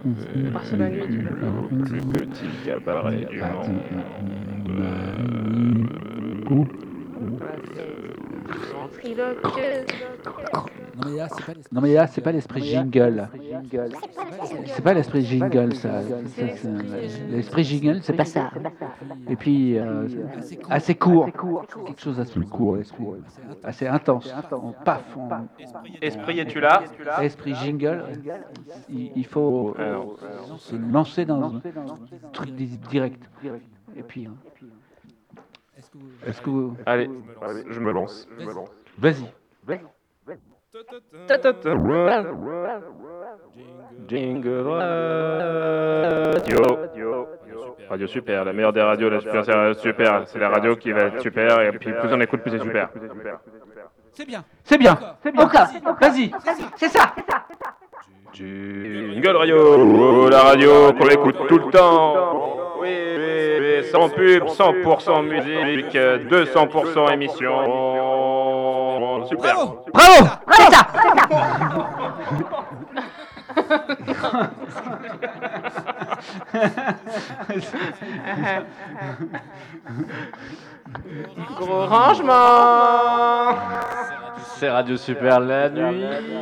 Parce que la nuit, tu peux. Plus petit cabaret du monde. Voilà, c'est ventriloque. Non mais là, c'est pas l'esprit jingle. C'est pas l'esprit jingle, ça. C'est l'esprit. L'esprit jingle, c'est pas ça. Et puis, assez court. Quelque chose d'assez court, l'esprit. Assez intense. Paf. Esprit, es-tu là? Esprit jingle, il faut Alors, se lancer dans un truc direct. Et puis, est-ce que vous... allez, je me lance. Vas-y. Jingle Radio. Radio super, la meilleure des radios, la super, c'est super. C'est la radio qui va être super, et puis plus on écoute, plus c'est super. C'est bien. Encore. Vas-y. C'est ça. Jingle Radio, la radio qu'on écoute tout le temps. Oui, sans pub, 100% musique, 200% émission. Super. Bravo. C'est ça. Gros rangement. C'est Radio Super la nuit.